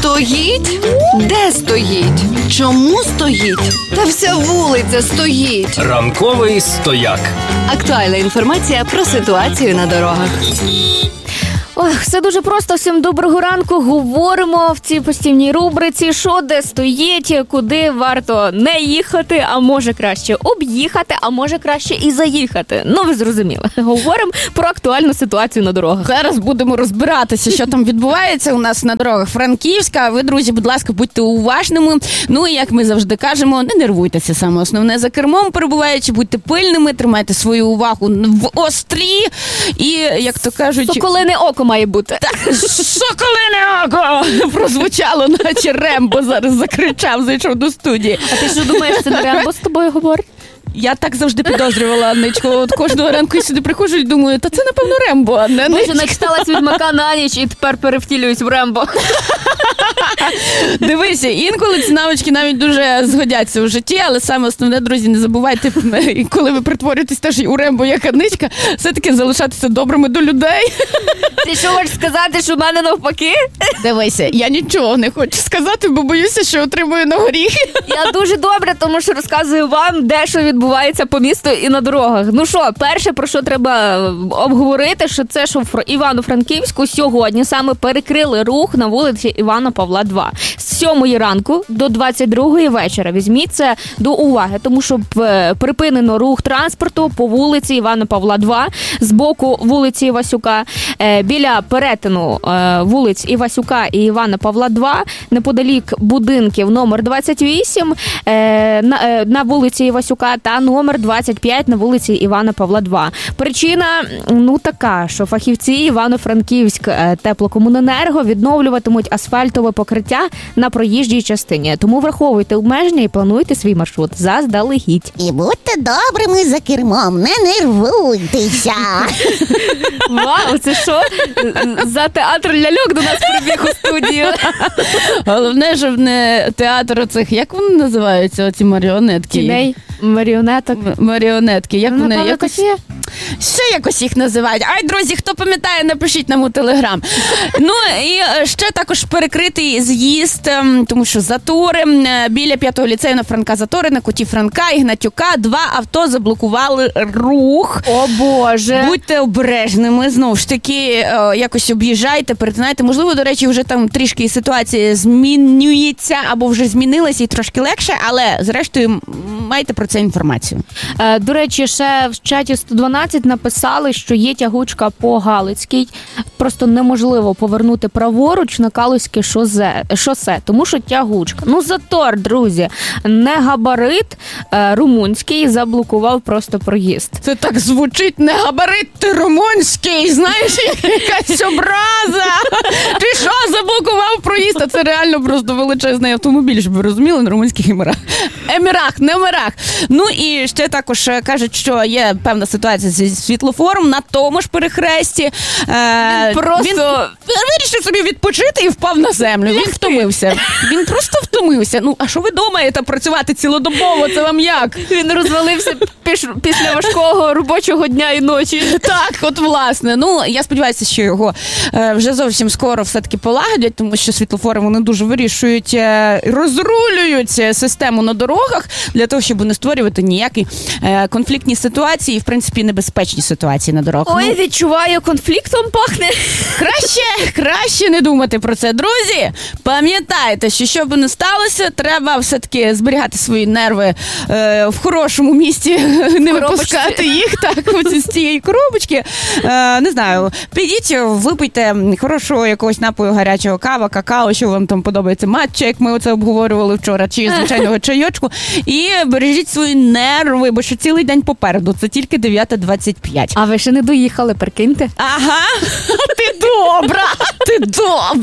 Стоїть? Де стоїть? Чому стоїть? Та вся вулиця стоїть. Ранковий стояк. Актуальна інформація про ситуацію на дорогах. Ох, все дуже просто. Всім доброго ранку. Говоримо в цій постійній рубриці, що де стоїть, куди варто не їхати, а може краще об'їхати, а може краще і заїхати. Ну, ви зрозуміли. Говоримо про актуальну ситуацію на дорогах. Зараз будемо розбиратися, що там відбувається у нас на дорогах Франківська. Ви, друзі, будь ласка, будьте уважними. Ну і, як ми завжди кажемо, не нервуйтеся, саме основне за кермом перебуваючи, будьте пильними, тримайте свою увагу в острі і, як то кажуть... Соколине око має бути. Так, соколине око! Прозвучало, наче Рембо зараз закричав, зайшов до студії. А ти що думаєш, це не Рембо з тобою говорить? Я так завжди підозрювала, Анничко. От кожного ранку я сюди приходжу і думаю, та це, напевно, Рембо, а не Анничко. Боже, начиталась Відьмака на ніч і тепер перевтілююсь в Рембо. Дивися, інколи ці навички навіть дуже згодяться у житті, але саме основне, друзі, не забувайте, коли ви притворюєтесь теж у Рембо як Анничка, все-таки залишатися добрими до людей. Ти що хочеш сказати, що в мене навпаки? Дивися, я нічого не хочу сказати, бо боюся, що отримую на горіх. Я дуже добре, тому що розказую вам, де що відбувається по місту і на дорогах. Ну що, перше, про що треба обговорити, що це, що в Івано-Франківську сьогодні саме перекрили рух на вулиці Івана Павла 2. З 7 ранку до 22 вечора. Візьміть це до уваги, тому що припинено рух транспорту по вулиці Івана Павла 2 з боку вулиці Івасюка, біля перетину вулиць Івасюка і Івана Павла 2, неподалік будинків номер 28 на вулиці Івасюка та номер 25 на вулиці Івана Павла 2. Причина, така, що фахівці Івано-Франківськ теплокомуненерго відновлюватимуть асфальтове покриття на проїжджій частині. Тому враховуйте обмеження і плануйте свій маршрут заздалегідь. І будьте добрими за кермом, не нервуйтеся. Вау, це що? За театр ляльок до нас прибіг у студію. Головне, щоб не театр оцих, як вони називаються, оці маріонетки? Тіней, маріонеток. Маріонетки, як вони якось є? Ще якось їх називають. Ай, друзі, хто пам'ятає, напишіть нам у Телеграм. Ну, і ще також перекритий з'їзд, тому що затори. Біля 5-го ліцею на Франка затори, на куті Франка і Гнатюка 2 авто заблокували рух. О, Боже! Будьте обережними, знову ж таки, якось об'їжджайте, перетинайте. Можливо, до речі, вже там трішки ситуація змінюється, або вже змінилася і трошки легше, але, зрештою, майте про це інформацію. До речі, ще в чаті 112 написали, що є тягучка по Галицькій. Просто неможливо повернути праворуч на Калузьке шосе, тому що тягучка. Затор, друзі. Не габарит румунський заблокував просто проїзд. Це так звучить, не габарит, ти румунський, знаєш, якась образа. Ти що, заблокував проїзд? А це реально просто величезний автомобіль, щоб ви розуміли, на румунських номерах. Ну і ще також кажуть, що є певна ситуація зі світлофором на тому ж перехресті. Він вирішив собі відпочити і впав на землю. Він втомився. Він просто втомився. А що ви думаєте працювати цілодобово? Це вам як? Він розвалився після важкого робочого дня і ночі. Так, от власне. Я сподіваюся, що його вже зовсім скоро все-таки полагодять, тому що світлофори, вони дуже вирішують, розрулюють систему на дорогах для того, щоб не створювати ніякі конфліктні ситуації і, в принципі, небезпечні ситуації на дорогах. Ой, відчуваю, конфліктом пахне. Краще не думати про це. Друзі, пам'ятайте, що би не сталося, треба все-таки зберігати свої нерви в хорошому місці, не випускати їх з цієї коробочки. Не знаю, підіть, випийте хорошого якогось напою гарячого, кава, какао, що вам там подобається, матча, як ми оце обговорювали вчора, чи звичайного чайочку, і бережіть свої нерви, бо що цілий день попереду, це тільки 9:25. А ви ще не доїхали, прикиньте. Ага, ти добра.